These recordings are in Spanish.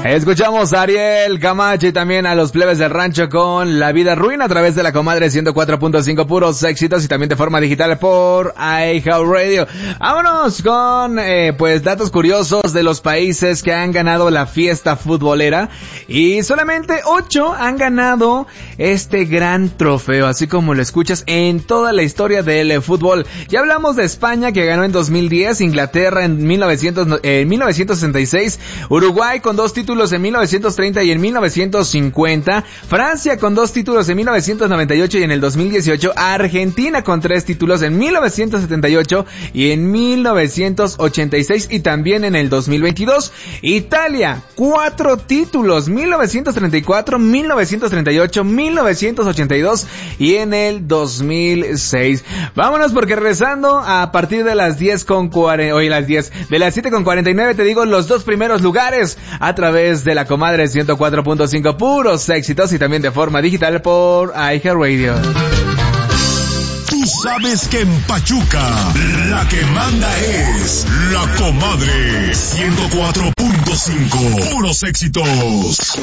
Escuchamos a Ariel Camacho y también a los plebes del rancho con La Vida Ruina a través de la comadre 104.5, puros éxitos, y también de forma digital por iHeartRadio. Vámonos con pues datos curiosos de los países que han ganado la fiesta futbolera, y solamente 8 han ganado este gran trofeo, así como lo escuchas, en toda la historia del fútbol. Ya hablamos de España, que ganó en 2010, Inglaterra en 1966, Uruguay con 2 títulos en 1930 y en 1950, Francia con 2 títulos en 1998 y en el 2018, Argentina con 3 títulos en 1978 y en 1986 y también en el 2022, Italia 4 títulos, 1934, 1938, 1982 y en el 2006. Vámonos, porque regresando a partir de las 7:49 te digo los 2 primeros lugares a través de la comadre 104.5, puros éxitos, y también de forma digital por iHeartRadio. Tú sabes que en Pachuca la que manda es la comadre 104.5, puros éxitos.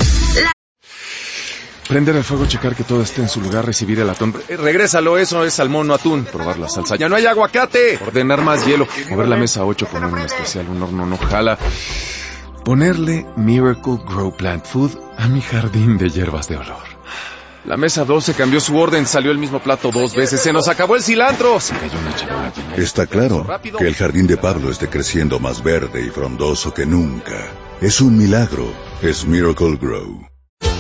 Prender el fuego, checar que todo esté en su lugar, recibir el atún. Regrésalo, eso es salmón, no atún. Probar la salsa. Ya no hay aguacate. Ordenar más hielo. Mover la mesa 8, poner un especial, un horno no jala. Ponerle Miracle Grow Plant Food a mi jardín de hierbas de olor. La mesa 12 cambió su orden, salió el mismo plato 2 veces, se nos acabó el cilantro. Se cayó una charola llena. Está claro que el jardín de Pablo esté creciendo más verde y frondoso que nunca. Es un milagro, es Miracle Grow.